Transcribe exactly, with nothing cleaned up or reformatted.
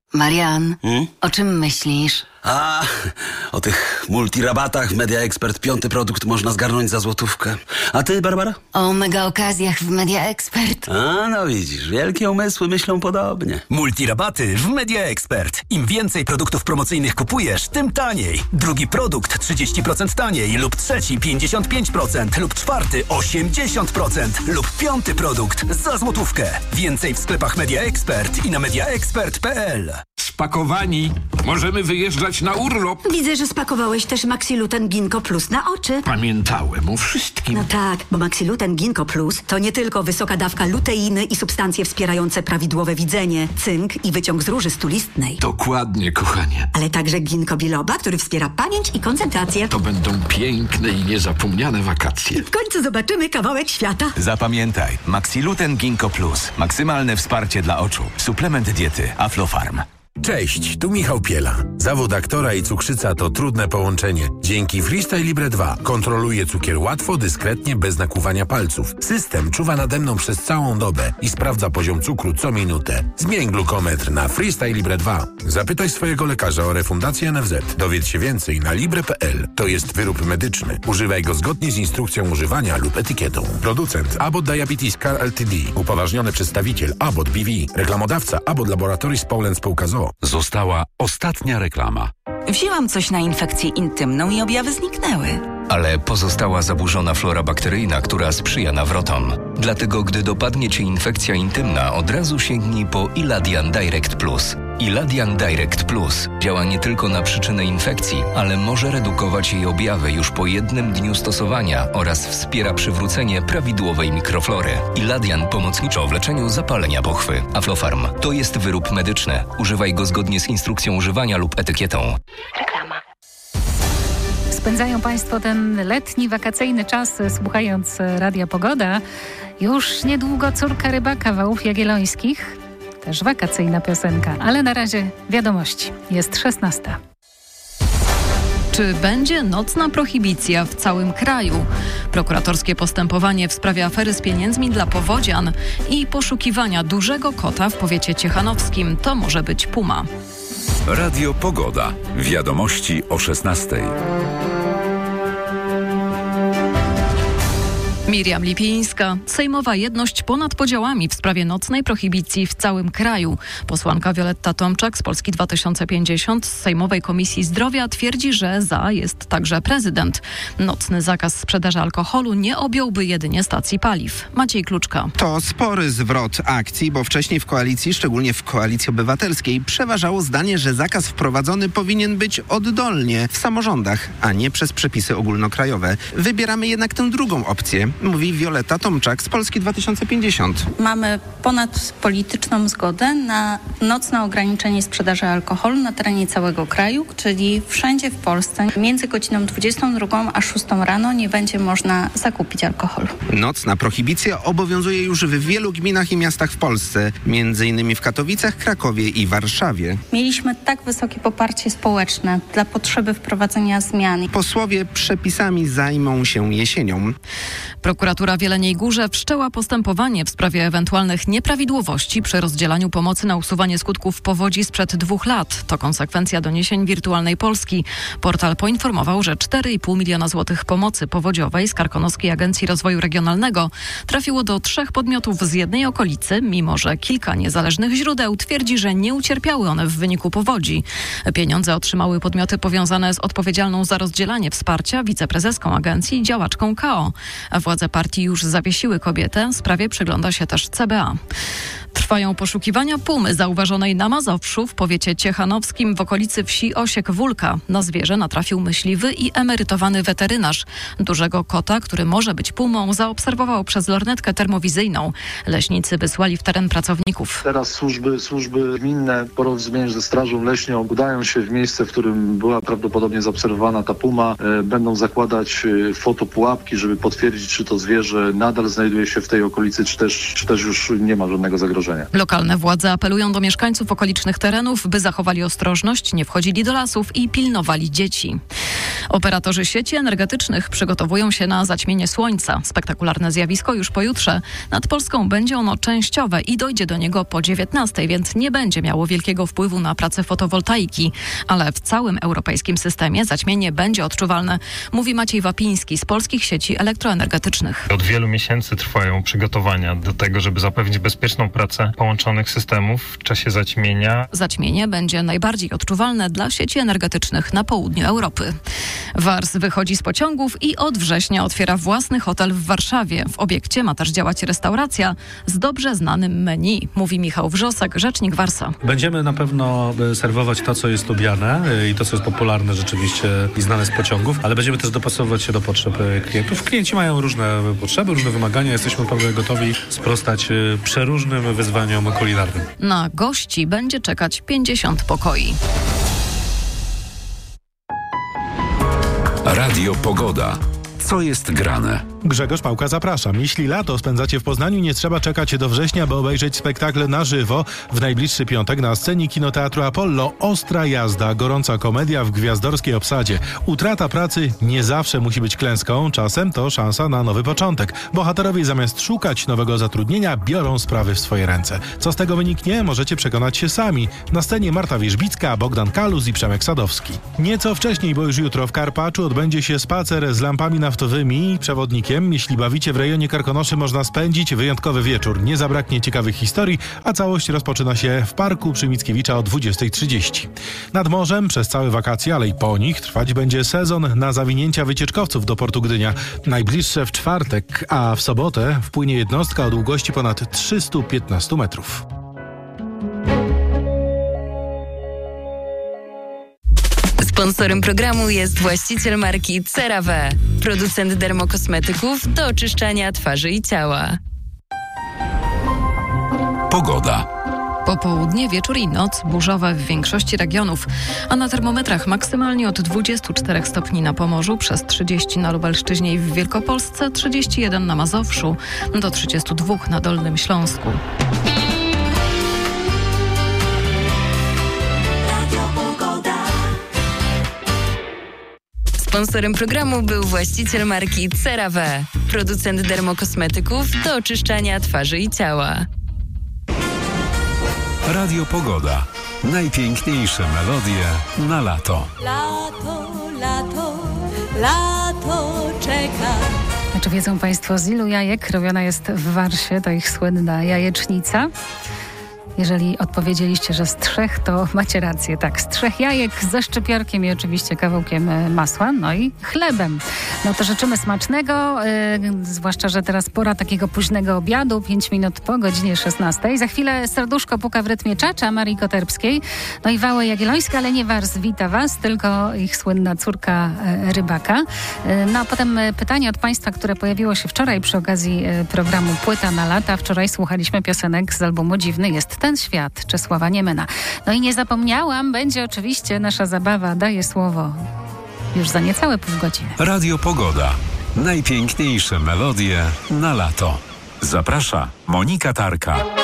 Marian, Hmm? o czym myślisz? A, o tych multirabatach w Media Expert piąty produkt można zgarnąć za złotówkę. A ty, Barbara? O mega okazjach w Media Expert. A, no widzisz, wielkie umysły myślą podobnie. Multirabaty w Media Expert. Im więcej produktów promocyjnych kupujesz, tym taniej. Drugi produkt trzydzieści procent taniej lub trzeci pięćdziesiąt pięć procent lub czwarty osiemdziesiąt procent lub piąty produkt za złotówkę. Więcej w sklepach Media Expert i na media expert kropka p l. Spakowani. Możemy wyjeżdżać na urlop. Widzę, że spakowałeś też Maxiluten Ginkgo Plus na oczy. Pamiętałem o wszystkim. No tak, bo Maxiluten Ginkgo Plus to nie tylko wysoka dawka luteiny i substancje wspierające prawidłowe widzenie, cynk i wyciąg z róży stulistnej. Dokładnie, kochanie. Ale także ginkgo biloba, który wspiera pamięć i koncentrację. To będą piękne i niezapomniane wakacje. W końcu zobaczymy kawałek świata. Zapamiętaj, Maxiluten Ginkgo Plus. Maksymalne wsparcie dla oczu. Suplement diety Aflofarm. Cześć, tu Michał Piela. Zawód aktora i cukrzyca to trudne połączenie. Dzięki Freestyle Libre dwa kontroluję cukier łatwo, dyskretnie, bez nakłuwania palców. System czuwa nade mną przez całą dobę i sprawdza poziom cukru co minutę. Zmień glukometr na Freestyle Libre dwa. Zapytaj swojego lekarza o refundację N F Z. Dowiedz się więcej na libre kropka p l. To jest wyrób medyczny. Używaj go zgodnie z instrukcją używania lub etykietą. Producent Abbott Diabetes Care Ltd. Upoważniony przedstawiciel Abbott B V. Reklamodawca Abbott Laboratories Poland Spółka z o o. Została ostatnia reklama. Wzięłam coś na infekcję intymną i objawy zniknęły. Ale pozostała zaburzona flora bakteryjna, która sprzyja nawrotom. Dlatego, gdy dopadnie Cię infekcja intymna, od razu sięgnij po Iladian Direct Plus. Iladian Direct Plus działa nie tylko na przyczynę infekcji, ale może redukować jej objawy już po jednym dniu stosowania oraz wspiera przywrócenie prawidłowej mikroflory. Iladian pomocniczo w leczeniu zapalenia pochwy. Aflofarm to jest wyrób medyczny. Używaj go zgodnie z instrukcją używania lub etykietą. Reklama. Spędzają Państwo ten letni, wakacyjny czas słuchając Radia Pogoda. Już niedługo Córka rybaka Wałów Jagiellońskich. Też wakacyjna piosenka, ale na razie wiadomości. Jest szesnasta. Czy będzie nocna prohibicja w całym kraju? Prokuratorskie postępowanie w sprawie afery z pieniędzmi dla powodzian i poszukiwania dużego kota w powiecie ciechanowskim. To może być puma. Radio Pogoda. Wiadomości o szesnastej. Miriam Lipińska. Sejmowa jedność ponad podziałami w sprawie nocnej prohibicji w całym kraju. Posłanka Wioletta Tomczak z Polski dwa tysiące pięćdziesiąt z Sejmowej Komisji Zdrowia twierdzi, że za jest także prezydent. Nocny zakaz sprzedaży alkoholu nie objąłby jedynie stacji paliw. Maciej Kluczka. To spory zwrot akcji, bo wcześniej w koalicji, szczególnie w Koalicji Obywatelskiej, przeważało zdanie, że zakaz wprowadzony powinien być oddolnie w samorządach, a nie przez przepisy ogólnokrajowe. Wybieramy jednak tę drugą opcję, mówi Wioletta Tomczak z Polski dwa tysiące pięćdziesiąt. Mamy ponadpolityczną zgodę na nocne ograniczenie sprzedaży alkoholu na terenie całego kraju, czyli wszędzie w Polsce między godziną dwudziestą drugą a szóstą rano nie będzie można zakupić alkoholu. Nocna prohibicja obowiązuje już w wielu gminach i miastach w Polsce, między innymi w Katowicach, Krakowie i Warszawie. Mieliśmy tak wysokie poparcie społeczne dla potrzeby wprowadzenia zmian. Posłowie przepisami zajmą się jesienią. Prokuratura w Jeleniej Górze wszczęła postępowanie w sprawie ewentualnych nieprawidłowości przy rozdzielaniu pomocy na usuwanie skutków powodzi sprzed dwóch lat. To konsekwencja doniesień Wirtualnej Polski. Portal poinformował, że cztery i pół miliona złotych pomocy powodziowej z Karkonoskiej Agencji Rozwoju Regionalnego trafiło do trzech podmiotów z jednej okolicy, mimo że kilka niezależnych źródeł twierdzi, że nie ucierpiały one w wyniku powodzi. Pieniądze otrzymały podmioty powiązane z odpowiedzialną za rozdzielanie wsparcia wiceprezeską agencji i działaczką K O. Władze partii już zawiesiły kobietę. Sprawie przygląda się też C B A. Trwają poszukiwania pumy zauważonej na Mazowszu w powiecie ciechanowskim w okolicy wsi Osiek-Wólka. Na zwierzę natrafił myśliwy i emerytowany weterynarz. Dużego kota, który może być pumą, zaobserwował przez lornetkę termowizyjną. Leśnicy wysłali w teren pracowników. Teraz służby, służby gminne w porozumieniu ze Strażą Leśnią udają się w miejsce, w którym była prawdopodobnie zaobserwowana ta puma. E, będą zakładać e, fotopułapki, żeby potwierdzić, czy to zwierzę nadal znajduje się w tej okolicy, czy też, czy też już nie ma żadnego zagrożenia. zagrożenia. Lokalne władze apelują do mieszkańców okolicznych terenów, by zachowali ostrożność, nie wchodzili do lasów i pilnowali dzieci. Operatorzy sieci energetycznych przygotowują się na zaćmienie słońca. Spektakularne zjawisko już pojutrze. Nad Polską będzie ono częściowe i dojdzie do niego po dziewiętnastej, więc nie będzie miało wielkiego wpływu na pracę fotowoltaiki. Ale w całym europejskim systemie zaćmienie będzie odczuwalne, mówi Maciej Wapiński z Polskich Sieci Elektroenergetycznych. Od wielu miesięcy trwają przygotowania do tego, żeby zapewnić bezpieczną pracę połączonych systemów w czasie zaćmienia. Zaćmienie będzie najbardziej odczuwalne dla sieci energetycznych na południu Europy. Wars wychodzi z pociągów i od września otwiera własny hotel w Warszawie. W obiekcie ma też działać restauracja z dobrze znanym menu, mówi Michał Wrzosek, rzecznik Warsa. Będziemy na pewno serwować to, co jest lubiane i to, co jest popularne rzeczywiście i znane z pociągów, ale będziemy też dopasowywać się do potrzeb klientów. Klienci mają różne potrzeby, różne wymagania. Jesteśmy pewnie gotowi sprostać przeróżnym wyzwaniom kulinarnym. Na gości będzie czekać pięćdziesiąt pokoi. Radio Pogoda. Co jest grane? Grzegorz Pałka, zapraszam. Jeśli lato spędzacie w Poznaniu, nie trzeba czekać do września, by obejrzeć spektakl na żywo. W najbliższy piątek na scenie Kinoteatru Apollo Ostra jazda, gorąca komedia w gwiazdorskiej obsadzie. Utrata pracy nie zawsze musi być klęską, czasem to szansa na nowy początek. Bohaterowie zamiast szukać nowego zatrudnienia, biorą sprawy w swoje ręce. Co z tego wyniknie, możecie przekonać się sami. Na scenie Marta Wierzbicka, Bogdan Kalus i Przemek Sadowski. Nieco wcześniej, bo już jutro w Karpaczu odbędzie się spacer z lampami naftowymi. Przewodnikiem, jeśli bawicie w rejonie Karkonoszy, można spędzić wyjątkowy wieczór. Nie zabraknie ciekawych historii, a całość rozpoczyna się w parku przy Mickiewicza o dwudziestej trzydzieści. Nad morzem przez całe wakacje, ale i po nich trwać będzie sezon na zawinięcia wycieczkowców do portu Gdynia. Najbliższe w czwartek, a w sobotę wpłynie jednostka o długości ponad trzysta piętnaście metrów. Sponsorem programu jest właściciel marki CeraVe, producent dermokosmetyków do oczyszczania twarzy i ciała. Pogoda. Popołudnie, wieczór i noc burzowe w większości regionów, a na termometrach maksymalnie od dwudziestu czterech stopni na Pomorzu, przez trzydzieści na Lubelszczyźnie i w Wielkopolsce, trzydzieści jeden na Mazowszu, do trzydziestu dwóch na Dolnym Śląsku. Sponsorem programu był właściciel marki CeraVe, producent dermokosmetyków do oczyszczania twarzy i ciała. Radio Pogoda. Najpiękniejsze melodie na lato. Lato, lato, lato czeka. Czy wiedzą Państwo, z ilu jajek robiona jest w Warsie ta ich słynna jajecznica? Jeżeli odpowiedzieliście, że z trzech, to macie rację. Tak, z trzech jajek ze szczypiorkiem i oczywiście kawałkiem masła, no i chlebem. No to życzymy smacznego, yy, zwłaszcza, że teraz pora takiego późnego obiadu, pięć minut po godzinie szesnastej. Za chwilę serduszko puka w rytmie czacza Marii Koterbskiej. No i Wały Jagiellońskie, ale nie Wars wita Was, tylko ich słynna córka yy, Rybaka. Yy, no a potem yy, pytanie od Państwa, które pojawiło się wczoraj przy okazji yy, programu Płyta na lata. Wczoraj słuchaliśmy piosenek z albumu Dziwny jest ten świat Czesława Niemena. No i nie zapomniałam, będzie oczywiście nasza zabawa Daję słowo już za niecałe pół godziny. Radio Pogoda. Najpiękniejsze melodie na lato. Zaprasza Monika Tarka.